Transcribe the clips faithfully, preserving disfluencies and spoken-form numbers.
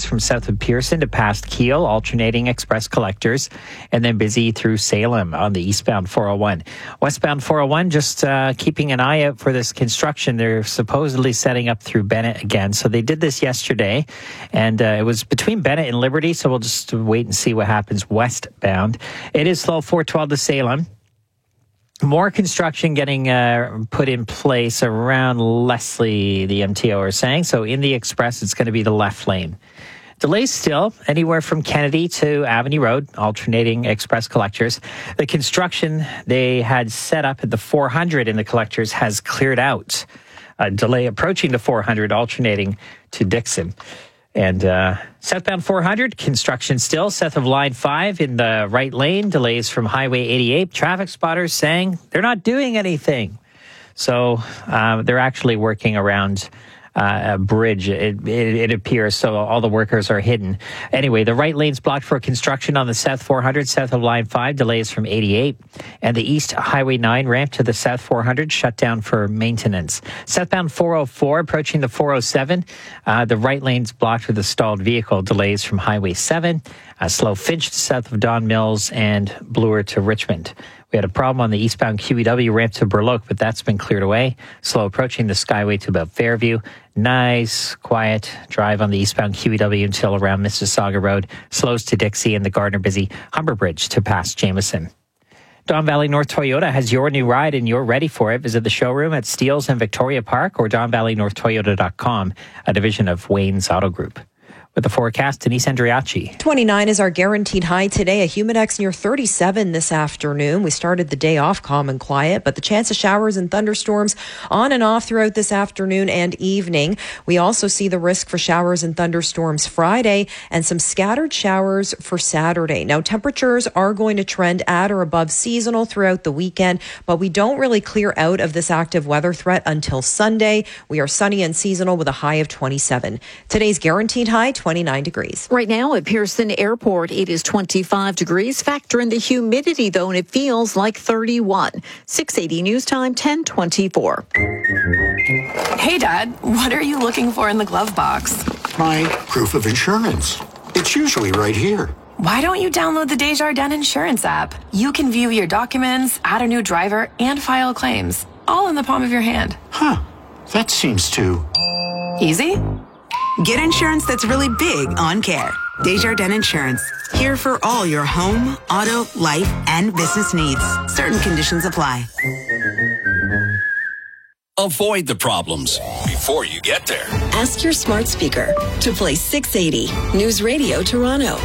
from south of Pearson to past Kiel, alternating express collectors, and then busy through Salem on the eastbound four oh one. Westbound four oh one, just uh, keeping an eye out for this construction. They're supposedly setting up through Bennett again. So they did this yesterday, and uh, it was between Bennett and Liberty, so we'll just wait and see what happens westbound. It is slow four twelve to Salem. More construction getting uh, put in place around Leslie, the M T O are saying. So in the express, it's going to be the left lane. Delays still anywhere from Kennedy to Avenue Road, alternating express collectors. The construction they had set up at the four hundred in the collectors has cleared out. A delay approaching the four hundred, alternating to Dixon. And uh, southbound four hundred, construction still. South of Line five in the right lane, delays from Highway eighty-eight. Traffic spotters saying they're not doing anything. So uh, they're actually working around uh, a bridge, it, it, it appears, so all the workers are hidden. Anyway, the right lane's blocked for construction on the South four hundred, south of Line five, delays from eighty-eight. And the East Highway nine ramp to the South four hundred shut down for maintenance. Southbound four oh four, approaching the four oh seven, uh, the right lane's blocked with a stalled vehicle, delays from Highway seven, uh, slow Finch to south of Don Mills, and Bloor to Richmond. We had a problem on the eastbound Q E W ramp to Burloak, but that's been cleared away. Slow approaching the Skyway to about Fairview. Nice, quiet drive on the eastbound Q E W until around Mississauga Road. Slows to Dixie and the Gardner Busy Humber Bridge to past Jameson. Don Valley North Toyota has your new ride and you're ready for it. Visit the showroom at Steeles and Victoria Park or don valley north toyota dot com, a division of Wayne's Auto Group. With the forecast, Denise Andriachi. twenty-nine is our guaranteed high today. A Humidex near thirty-seven this afternoon. We started the day off calm and quiet, but the chance of showers and thunderstorms on and off throughout this afternoon and evening. We also see the risk for showers and thunderstorms Friday and some scattered showers for Saturday. Now, temperatures are going to trend at or above seasonal throughout the weekend, but we don't really clear out of this active weather threat until Sunday. We are sunny and seasonal with a high of twenty-seven. Today's guaranteed high, twenty-nine degrees. Right now at Pearson Airport, it is twenty-five degrees. Factor in the humidity, though, and it feels like thirty-one. six eighty News Time, ten twenty-four. Hey, Dad, what are you looking for in the glove box? My proof of insurance. It's usually right here. Why don't you download the Desjardins Insurance app? You can view your documents, add a new driver, and file claims, all in the palm of your hand. Huh. That seems too... easy? Get insurance that's really big on care. Desjardins Insurance. Here for all your home, auto, life, and business needs. Certain conditions apply. Avoid the problems before you get there. Ask your smart speaker to play six eighty News Radio Toronto.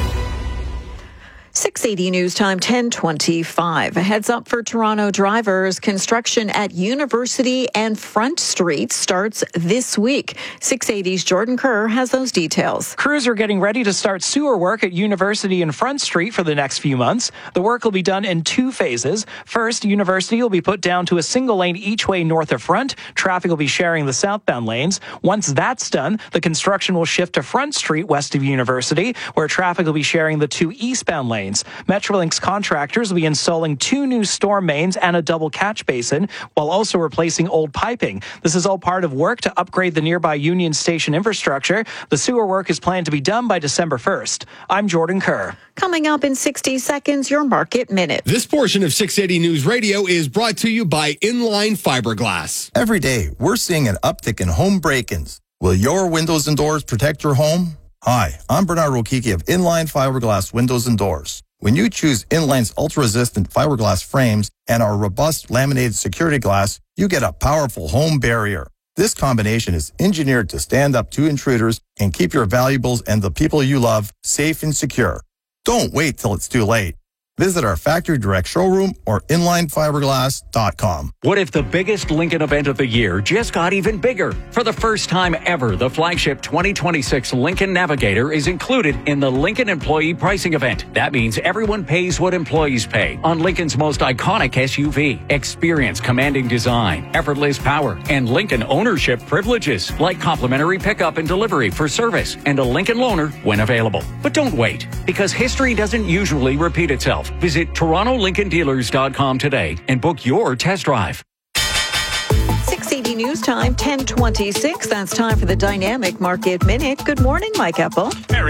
six eighty News Time, ten twenty-five. A heads up for Toronto drivers. Construction at University and Front Street starts this week. six eighty's Jordan Kerr has those details. Crews are getting ready to start sewer work at University and Front Street for the next few months. The work will be done in two phases. First, University will be put down to a single lane each way north of Front. Traffic will be sharing the southbound lanes. Once that's done, the construction will shift to Front Street west of University, where traffic will be sharing the two eastbound lanes. Metrolinx contractors will be installing two new storm mains and a double catch basin, while also replacing old piping. This is all part of work to upgrade the nearby Union Station infrastructure. The sewer work is planned to be done by December first. I'm Jordan Kerr. Coming up in sixty seconds, your Market Minute. This portion of six eighty News Radio is brought to you by Inline Fiberglass. Every day, we're seeing an uptick in home break-ins. Will your windows and doors protect your home? Hi, I'm Bernard Rokiki of Inline Fiberglass Windows and Doors. When you choose Inline's ultra-resistant fiberglass frames and our robust laminated security glass, you get a powerful home barrier. This combination is engineered to stand up to intruders and keep your valuables and the people you love safe and secure. Don't wait till it's too late. Visit our factory direct showroom or inline fiberglass dot com. What if the biggest Lincoln event of the year just got even bigger? For the first time ever, the flagship twenty twenty-six Lincoln Navigator is included in the Lincoln Employee Pricing Event. That means everyone pays what employees pay on Lincoln's most iconic S U V. Experience commanding design, effortless power, and Lincoln ownership privileges like complimentary pickup and delivery for service and a Lincoln loaner when available. But don't wait, because history doesn't usually repeat itself. Visit Toronto Lincoln Dealers dot com today and book your test drive. six eighty News Time, ten twenty-six. That's time for the Dynamic Market Minute. Good morning, Mike Epple.